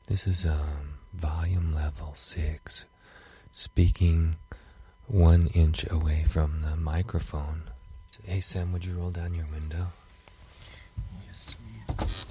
This is volume level 6, speaking 1 inch away from the microphone. Hey Sam, would you roll down your window? Yes, sweet.